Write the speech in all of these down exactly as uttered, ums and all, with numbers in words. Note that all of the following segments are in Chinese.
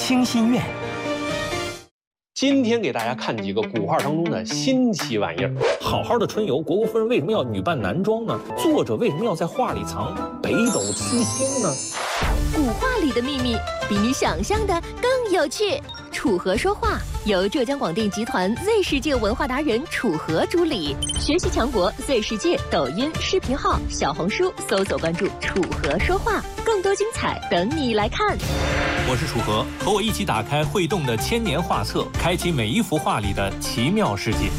清心苑。 今天给大家看几个古画当中的新奇玩意儿。 好好的春游，虢国夫人为什么要女扮男装呢？作者为什么要在画里藏北斗七星呢？ 古画里的秘密比你想象的更有趣。楚河说话由浙江广电集团 Z 世界文化达人楚河主理，学习强国 Z 世界抖音视频号、小红书搜索关注楚河说话，更多精彩等你来看。 我是楚河，和我一起打开会动的千年画册，开启每一幅画里的奇妙世界。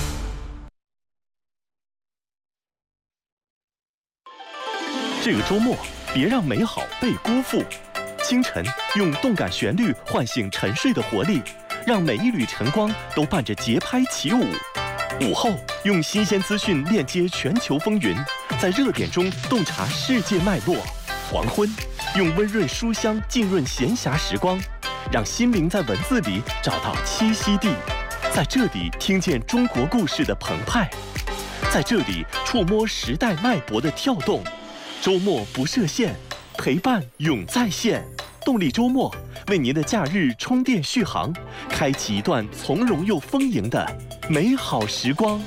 这个周末，别让美好被辜负。清晨，用动感旋律唤醒沉睡的活力，让每一缕晨光都伴着节拍起舞。午后，用新鲜资讯链接全球风云，在热点中洞察世界脉络。黄昏，用温润书香浸润闲暇时光，让心灵在文字里找到栖息地，在这里听见中国故事的澎湃，在这里触摸时代脉搏的跳动。周末不设限，陪伴永在线。动力周末为您的假日充电续航，开启一段从容又丰盈的美好时光。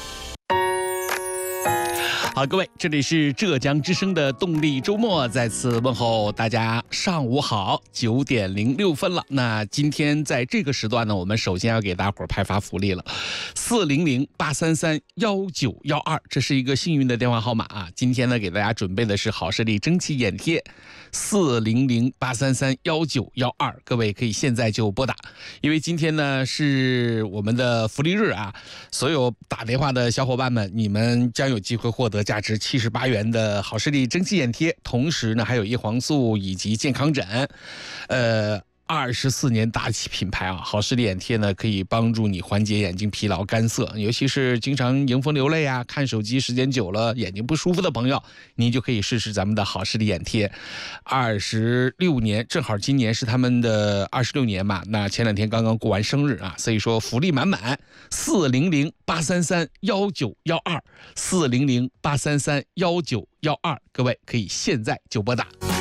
好，各位，这里是浙江之声的动力周末，再次问候大家上午好，九点零六分了。那今天在这个时段呢，我们首先要给大伙儿派发福利了，四零零八三三幺九幺二，这是一个幸运的电话号码啊。今天呢，给大家准备的是好视力蒸汽眼贴，四零零八三三幺九幺二，各位可以现在就拨打，因为今天呢是我们的福利日啊，所有打电话的小伙伴们，你们将有机会获得价值七十八元的好视力蒸汽眼贴，同时呢还有叶黄素以及健康枕，呃。二十四年大气品牌啊，好视力眼贴呢可以帮助你缓解眼睛疲劳、干涩，尤其是经常迎风流泪啊、看手机时间久了眼睛不舒服的朋友，您就可以试试咱们的好视力眼贴。二十六年，正好今年是他们的二十六年嘛，那前两天刚刚过完生日啊，所以说福利满满。四零零八三三幺九幺二，四零零八三三幺九幺二，各位可以现在就拨打。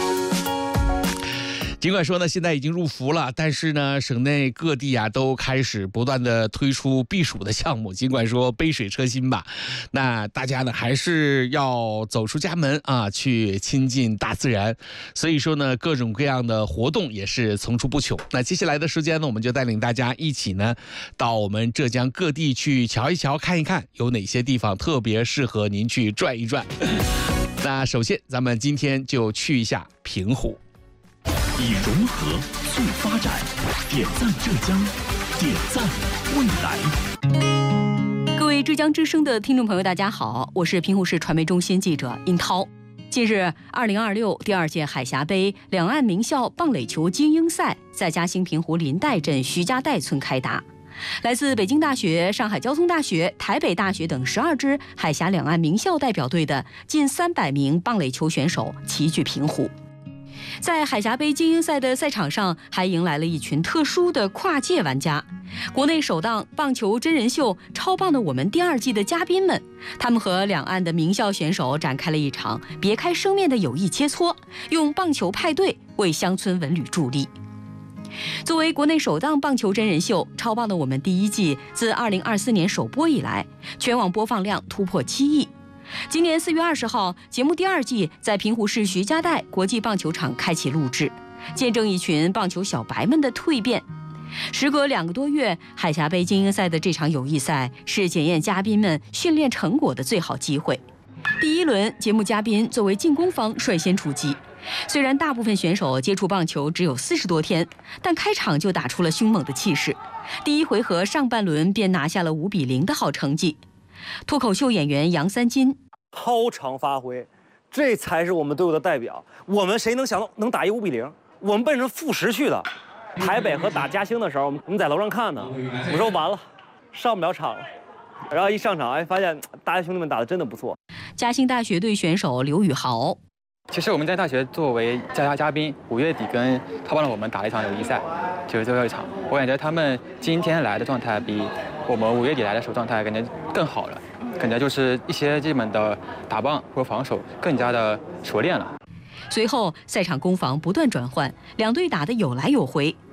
尽管说呢，现在已经入伏了，但是呢，省内各地啊都开始不断的推出避暑的项目。尽管说杯水车薪吧，那大家呢还是要走出家门啊，去亲近大自然。所以说呢，各种各样的活动也是层出不穷。那接下来的时间呢，我们就带领大家一起呢，到我们浙江各地去瞧一瞧、看一看，有哪些地方特别适合您去转一转。那首先，咱们今天就去一下平湖。 以融合促发展，点赞浙江，点赞未来。 各位浙江之声的听众朋友，大家好，我是平湖市传媒中心记者殷涛。近日，二零二六第二届海峡杯两岸名校棒垒球精英赛在嘉兴平湖林岱镇徐家岱村开打。来自北京大学、上海交通大学、台北大学等十二支海峡两岸名校代表队的近三百名棒垒球选手齐聚平湖。在海峡杯精英赛的赛场上，还迎来了一群特殊的跨界玩家。国内首档棒球真人秀《超棒的我们》第二季的嘉宾们，他们和两岸的名校选手展开了一场别开生面的友谊切磋，用棒球派对为乡村文旅助力。作为国内首档棒球真人秀《超棒的我们》第一季自二零二四年首播以来，全网播放量突破七亿。今年四月二十号，节目第二季在平湖市徐家岱国际棒球场开启录制，见证一群棒球小白们的蜕变。时隔两个多月，海峡杯精英赛的这场友谊赛是检验嘉宾们训练成果的最好机会。第一轮，节目嘉宾作为进攻方率先出击。虽然大部分选手接触棒球只有四十多天，但开场就打出了凶猛的气势。第一回合上半轮便拿下了五比零的好成绩。脱口秀演员杨三金， 超常发挥，这才是我们队伍的代表。我们谁能想到能打一五比零？我们奔着负十去的。台北和打嘉兴的时候，我们我们在楼上看呢，我说完了，上不了场了。然后一上场，哎，发现大家兄弟们打得真的不错。 嘉兴大学队选手刘宇豪， 其实我们在大学作为加嘉嘉宾，五月底跟超棒的我们打了一场友谊赛，就是最后一场。我感觉他们今天来的状态比我们五月底来的时候状态感觉更好了，感觉就是一些基本的打棒或防守更加的熟练了。 随后赛场攻防不断转换，两队打得有来有回。